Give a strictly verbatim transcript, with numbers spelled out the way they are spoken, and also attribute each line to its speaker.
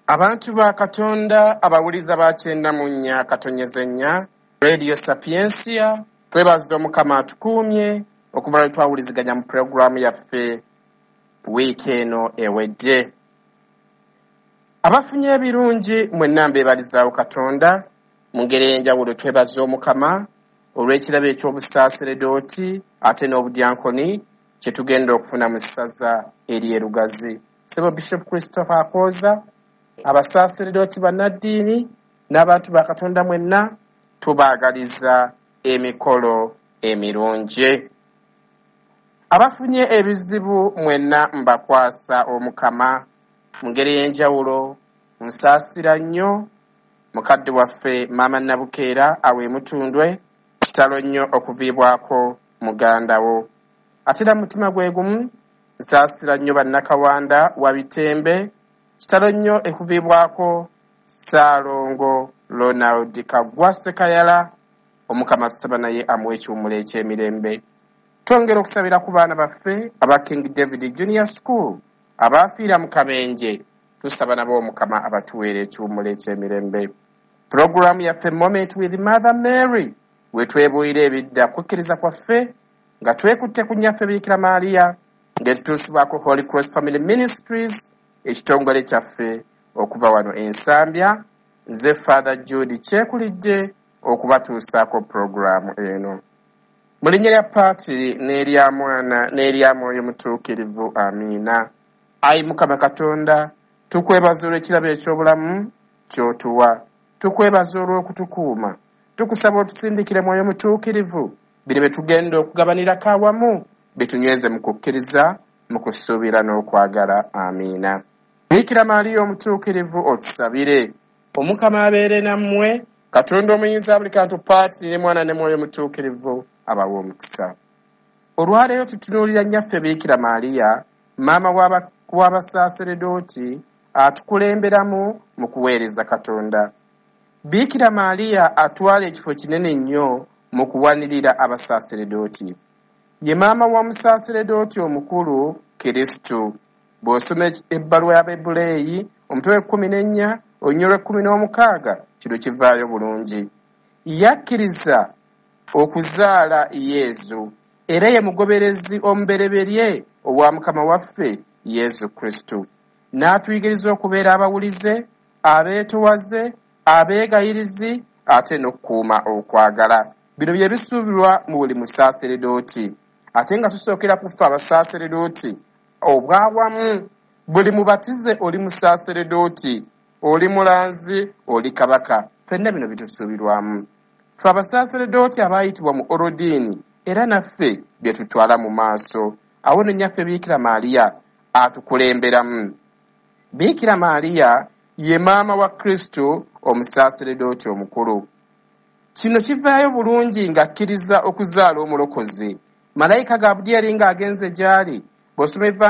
Speaker 1: Abantu ba Katonda abawuliza bakyenda mu nnya katonyeze nnya Radio Sapiensia twebaza Omukama atukuumye okuva lwe twawuliziganya mu puroguramu yaffe wiiki eno ewedde. Abafunye ebirungi mwenna mbeebalizaawo Katonda mu ngeri ey'enjawulo twebaza Omukama olw'ekirabo eky'obusaaseredooti ate n'obudyankoni kye tugenda okufuna mu ssaza ery'e Lugazi. Ssebo Bishop Christopher Akooza, abasaaseredooti bannaddiini n'abantu ba Katonda mwenna tubaagaliza emikolo emirungi. Abafunye ebizibu mwenna mbakwasa Omukama mu ngeri y'enjawulo, nsaasira nnyo mukadde waffe Maama Nabukeera awe Mutundwe, kitalo nnyo okuviibwako muganda wo. Ate era mutima gwe gumu nsaasira nnyo bannakawanda wa Bitembe, kitalo nnyo ekuviibwako Ssaalongo Ronald Kagwa Sekayala. Omukama tusaba naye amuwe ekiwummulo eky'emirembe. Twongera okusabira ku baana baffe aba King David Junior School abaafiira mu kabenje, tusaba nabo Omukama abatuweera ekiwummulo eky'emirembe. Puroguramu yaffe Moment with Mother Mary we twebuulira ebidda kukkiriza kwaffe nga twekutte ku nnyaffe Biikira Maaliya ng'etutuusibwako Holy Cross Family Ministries, ekitongole kyaffe okuva wano Ensambya. Nze Father Jude kyekulidde okubatuusaako puroguramu eno. Mu linnya lya Paatiri n'erya Mwana n'erya Mwoyo Mutuukirivu, amiina. Ayi Mukama Katonda, tukwebaza olw'ekirabo eky'obulamu ky'otuwa, tukwebaza olw'okutukuuma, tukusaba otusindikire Mwoyo Mutuukirivu bino bye tugenda okugabanirako awamu bitunyweze mu kukkiriza, mu kusuubira n'okwagala, amiina. Biikira Maaliya omutuukirivu otusabire. Omukama abeere nammwe, Katonda omuyinza buli kantu Paatiri ne Mwana ne Mwoyo Mutuukirivu abawa omukisa. Olwaleero tutunuulira nnyaffe Biikira Maaliya, maama w'abasaaseredooti atukulemberamu mu kuweereza Katonda. Biikira Maaliya atwala ekifo kinene nnyo mu kuwanirira abasaaseredooti. Ye maama wa musaaseredooti omukulu Kristo. Bw'osoma ebbaluwa y'Abaebuleeyi omutwe kkumi n'ennya olunyiriri lw'ekkumi n'omukaaga kino kivaayo bulungi. Yakkiriza okuzaala Yezu era ye mugoberezi omubereberye obwa Mukama waffe Yezu Kristo. N'atuyigiriza okubeera abawulize, abeetowaze, abeegayirizi ate n'okukuuma okwagala. Bino bye bisuubirwa mu buli musaaseredooti. Ate nga tusookera ku ffe abasaaseredooti obwawamu, buli mubatize oli musaaseredooti, oli mulanzi, oli kabaka. Ffenna bino bitusuubirwamu. Ffe abasaaseredooti abaayitibwa mu olodiini era naffe bye tutwala mu maaso. Awo nno nnyaffe Biikira Maaliya atukulemberamu. Biikira Maaliya ye maama wa Kristo omusaaseredooti omukulu. Kino kivaayo bulungi ng'akkiriza okuzaala omulokozi. Malayika Gabudyeri ng'agenze gy'ali, bw'osoma